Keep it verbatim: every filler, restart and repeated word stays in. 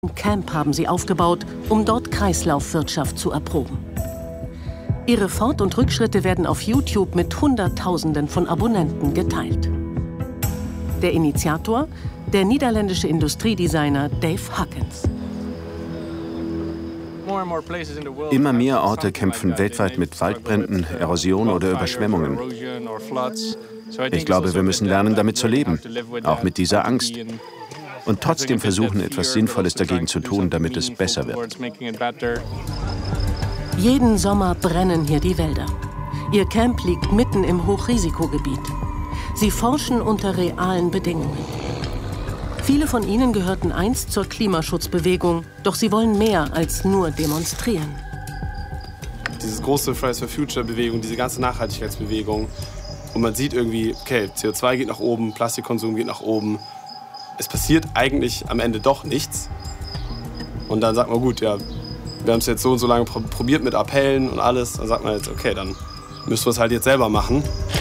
Ein Camp haben sie aufgebaut, um dort Kreislaufwirtschaft zu erproben. Ihre Fort- und Rückschritte werden auf YouTube mit Hunderttausenden von Abonnenten geteilt. Der Initiator, der niederländische Industriedesigner Dave Huckins. Immer mehr Orte kämpfen weltweit mit Waldbränden, Erosion oder Überschwemmungen. Ich glaube, wir müssen lernen, damit zu leben, auch mit dieser Angst. Und trotzdem versuchen, etwas Sinnvolles dagegen zu tun, damit es besser wird. Jeden Sommer brennen hier die Wälder. Ihr Camp liegt mitten im Hochrisikogebiet. Sie forschen unter realen Bedingungen. Viele von ihnen gehörten einst zur Klimaschutzbewegung, doch sie wollen mehr als nur demonstrieren. Diese große Fridays for Future-Bewegung, diese ganze Nachhaltigkeitsbewegung. Und man sieht irgendwie, okay, C O zwei geht nach oben, Plastikkonsum geht nach oben. Es passiert eigentlich am Ende doch nichts. Und dann sagt man, gut, ja, wir haben es jetzt so und so lange probiert mit Appellen und alles. Dann sagt man jetzt, okay, dann müssen wir es halt jetzt selber machen.